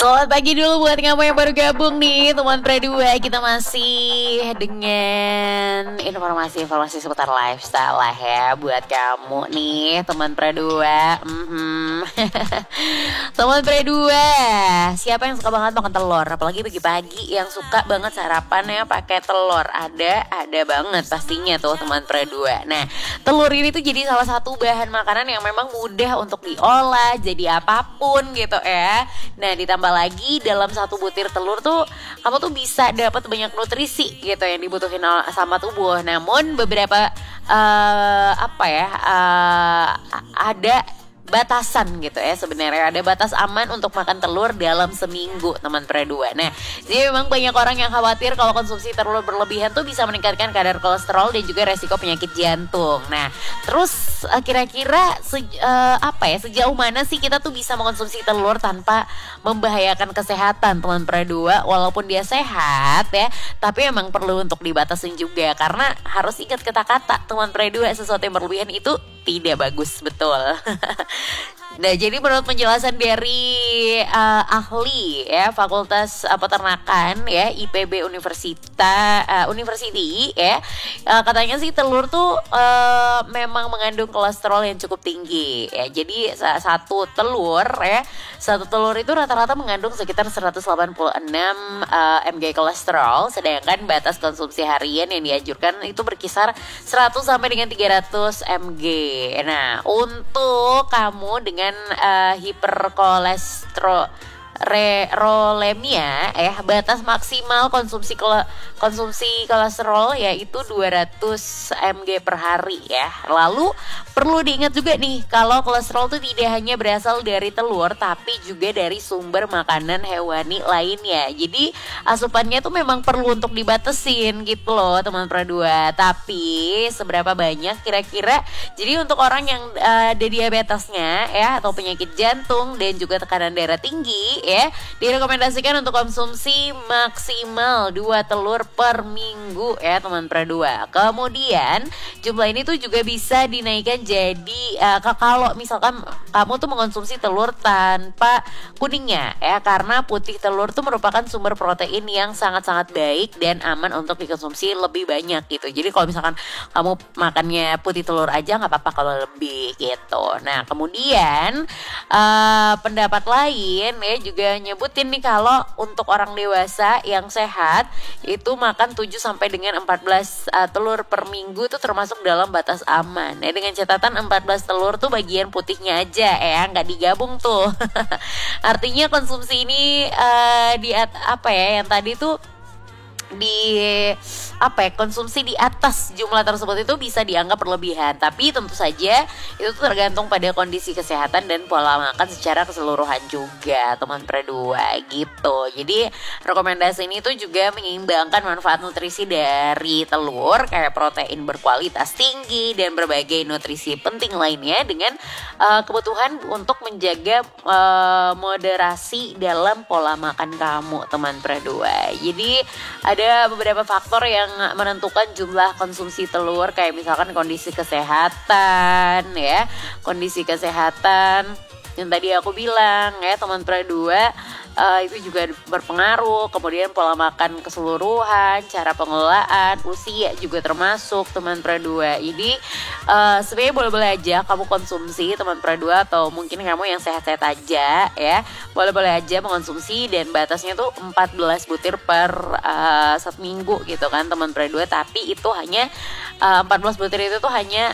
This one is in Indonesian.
Selamat pagi dulu buat kamu yang baru gabung nih teman Pre2. Kita masih dengan informasi-informasi seputar lifestyle lah ya buat kamu nih teman Pre2. Teman Pre2, siapa yang suka banget makan telur? Apalagi pagi-pagi yang suka banget sarapannya pakai telur. Ada banget pastinya tuh teman Pre2. Nah, telur ini tuh jadi salah satu bahan makanan yang memang mudah untuk diolah jadi apapun gitu ya. Nah, ditambah lagi dalam satu butir telur tuh kamu tuh bisa dapat banyak nutrisi gitu yang dibutuhin sama tubuh. Namun beberapa ada batasan gitu ya, sebenarnya ada batas aman untuk makan telur dalam seminggu teman Pre2. Nah, jadi memang banyak orang yang khawatir kalau konsumsi telur berlebihan tuh bisa meningkatkan kadar kolesterol dan juga resiko penyakit jantung. Nah, terus kira-kira sejauh mana sih kita tuh bisa mengkonsumsi telur tanpa membahayakan kesehatan teman Pre2? Walaupun dia sehat ya, tapi memang perlu untuk dibatasin juga, karena harus ingat kata-kata teman Pre2, sesuatu yang berlebihan itu tidak bagus, betul. Nah, jadi menurut penjelasan dari ahli ya Fakultas Peternakan ya IPB University ya, katanya sih telur tuh memang mengandung kolesterol yang cukup tinggi ya. Jadi satu telur itu rata-rata mengandung sekitar 186 mg kolesterol, sedangkan batas konsumsi harian yang dianjurkan itu berkisar 100 sampai dengan 300 mg. Nah, untuk kamu dengan hiperkolesterolemia batas maksimal konsumsi kolesterol yaitu 200 mg per hari ya. Lalu perlu diingat juga nih kalau kolesterol itu tidak hanya berasal dari telur tapi juga dari sumber makanan hewani lainnya. Jadi asupannya tuh memang perlu untuk dibatesin gitu loh teman Pre2. Tapi seberapa banyak kira-kira? Jadi untuk orang yang ada diabetesnya ya atau penyakit jantung dan juga tekanan darah tinggi ya, direkomendasikan untuk konsumsi maksimal 2 telur per minggu ya teman Pre2. Kemudian jumlah ini tuh juga bisa dinaikkan jadi kalau misalkan kamu tuh mengkonsumsi telur tanpa kuningnya ya, karena putih telur tuh merupakan sumber protein yang sangat-sangat baik dan aman untuk dikonsumsi lebih banyak gitu. Jadi kalau misalkan kamu makannya putih telur aja nggak apa-apa kalau lebih gitu. Nah, kemudian pendapat lain ya juga nyebutin nih kalau untuk orang dewasa yang sehat itu makan 7 sampai dengan 14 telur per minggu itu termasuk dalam batas aman. Ya, dengan catatan 14 telur tuh bagian putihnya aja ya, nggak digabung tuh. Artinya konsumsi ini yang tadi tuh konsumsi di atas jumlah tersebut itu bisa dianggap berlebihan. Tapi tentu saja itu tergantung pada kondisi kesehatan dan pola makan secara keseluruhan juga teman Pre2 gitu. Jadi rekomendasi ini tuh juga menyeimbangkan manfaat nutrisi dari telur kayak protein berkualitas tinggi dan berbagai nutrisi penting lainnya dengan kebutuhan untuk menjaga moderasi dalam pola makan kamu teman Pre2. Jadi ada beberapa faktor yang menentukan jumlah konsumsi telur, kayak misalkan kondisi kesehatan yang tadi aku bilang ya teman Pre2, itu juga berpengaruh. Kemudian pola makan keseluruhan, cara pengelolaan, usia juga termasuk teman Pre2. Jadi sebenarnya boleh-boleh aja kamu konsumsi teman Pre2, atau mungkin kamu yang sehat-sehat aja ya, boleh-boleh aja mengkonsumsi, dan batasnya tuh 14 butir per 1 minggu gitu kan teman Pre2. Tapi itu hanya 14 butir itu tuh hanya